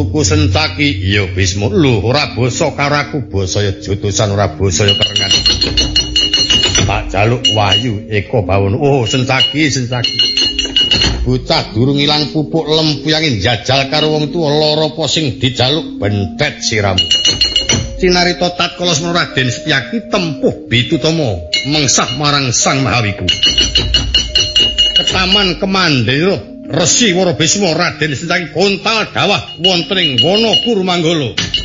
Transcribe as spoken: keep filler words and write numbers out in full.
tuku sencaki ya Bisma lho ora basa karo aku basa ya jotosan ora basa ya kerengan tak jaluk wahyu eko bawono oh sencaki sencaki bocah durung ilang pupuk lempuyangin jajal karo wong tuwa lara apa sing dijaluk bentet siramu cinarita tatkala semana Raden Setyaki tempuh Bitutama mengsah marang Sang Mahawiku ketaman Kemandira Resi Wara Bisma Raden Setyaki kontal dawah wonten ing wana Kurumanggala